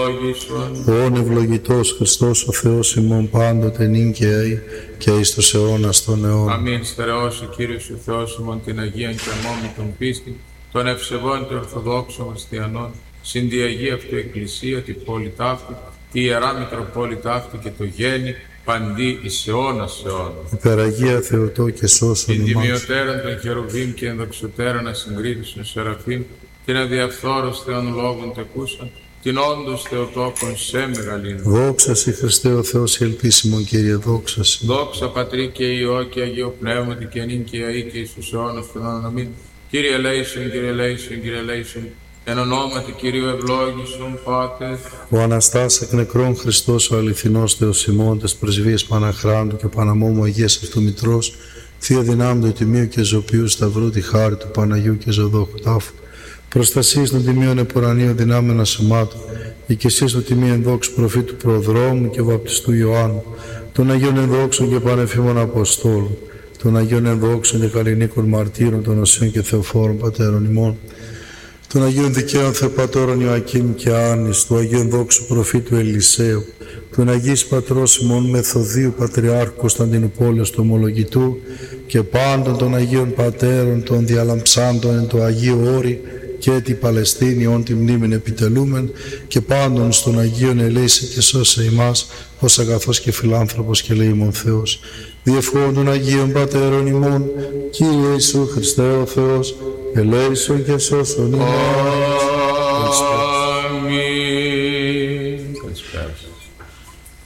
ευλόγησον. Ον ευλογητός Χριστός ο Θεός ημών πάντοτε νυν και αεί και εις τους αιώνας των αιώνων. Αμήν. Στερεώσει ο Κύριος ο Θεός ημών την Αγίαν και αμόμη των πίστη, των ευσεβών και ορθοδόξων χριστιανών, συν τη Αγία αυτού Εκκλησία, τη πόλη ταύτη, τη Ιερά Μητροπόλη ταύτη και το γέννη παντί εις αιώνας αιώνων. Υπεραγία Θεοτό και σώσον Την ημάς. τιμιωτέραν των χερουβίμ και ενδοξωτέραν ασυγκρίτησον σεραφείμ, την αδιαφθόρος Θεών λόγων τεκούσαν, την όντως Θεοτόκον σε μεγαλύνουν. Δόξα Συ Χριστέ ο Θεός ελπίσιμον Κύριε, δόξα Συ. Δόξα Πατρί και Υιό και Αγίο Πνεύματι και νυν και αεί και εις τους αιώνας των αιώνων. Αμήν. Κύριε ελέησον, Κύριε ελέησον, Κύριε ελέησον, εν ονόματι Κυρίου ευλόγησον Πάτερ. Ο Αναστάς εκ νεκρών Χριστός ο αληθινός Θεός ημών, τες πρεσβείες Παναχράντου και Παναμόμου Αγίας αυτού Μητρός, Θεία δυνάμει του Τιμίου και Ζωπίου Σταυρού, τη χάρη του Παναγιού και Ζωδόχου τάφου, προστασίες των Τιμίων Επουρανίων δυνάμεων ασωμάτων, οικεσίες του Τιμίου ενδόξου προφήτου Προδρόμου και βαπτιστού Ιωάννου, των Αγίων ενδόξων και πανεφήμων Αποστόλων, των Αγίων ενδόξων και καλλινίκων μαρτύρων, των Οσίων και Θεοφόρων Πατέρων ημών, των Αγίων Δικαίων Θεοπατώρων Ιωακήμ και Άννης, του Αγίου ενδόξου προφήτου Ελισαίου, των Αγίης Πατρός ημών Μεθοδίου Πατριάρχου Κωνσταντινουπόλεως του Ομολογητού και πάντων των Αγίων Πατέρων των διαλαμψάντων εν το Αγίου Όρη και τη Παλαιστίνη όν τη μνήμην επιτελούμεν και πάντων στον Αγίον ελέησε και σώσε ημάς ως αγαθός και φιλάνθρωπος και λέημον Θεός. Διευχών των Αγίων Πατέρων ημών, Κύριε Ιησού Χριστέ ο Θεός, ελέησον και σώσον ημάς.